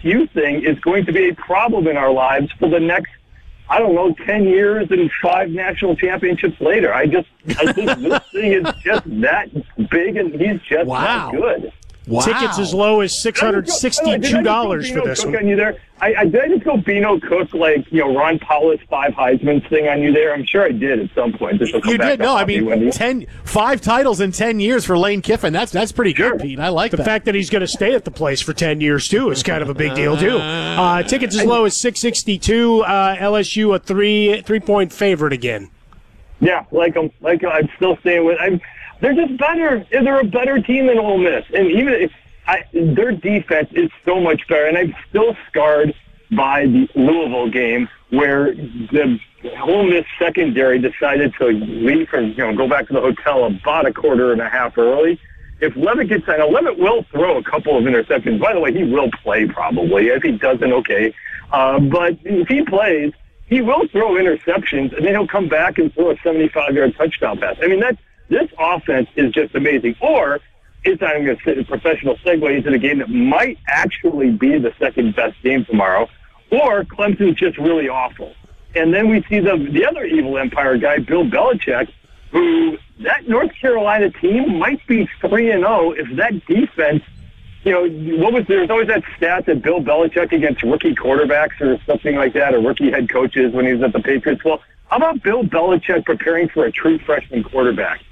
LSU thing is going to be a problem in our lives for the next, 10 years and 5 national championships later. I think this thing is just that big, and he's just that good. Wow. Tickets as low as $662 for this one. On you there? Did I just go Beano Cook, Ron Paulus 5 Heisman's thing on you there? I'm sure I did at some point. You did. No, 5 titles in 10 years for Lane Kiffin. That's pretty good, Pete. I like that. The fact that he's going to stay at the place for 10 years, too, is kind of a big deal, too. Tickets as low as $662. LSU a 3-point favorite again. Yeah, I'm still staying with. They're just better. They're a better team than Ole Miss. And even their defense is so much better. And I'm still scarred by the Louisville game where the Ole Miss secondary decided to leave and go back to the hotel about a quarter and a half early. If Levitt gets in, Levitt will throw a couple of interceptions. By the way, he will play probably. If he doesn't, okay. But if he plays, he will throw interceptions, and then he'll come back and throw a 75-yard touchdown pass. I mean, this offense is just amazing. Or I'm going to say a professional segue into the game that might actually be the second best game tomorrow. Or Clemson's just really awful. And then we see the other evil empire guy, Bill Belichick, who that North Carolina team might be 3-0 if that defense, there's always that stat that Bill Belichick against rookie quarterbacks or something like that, or rookie head coaches when he was at the Patriots. Well, how about Bill Belichick preparing for a true freshman quarterback?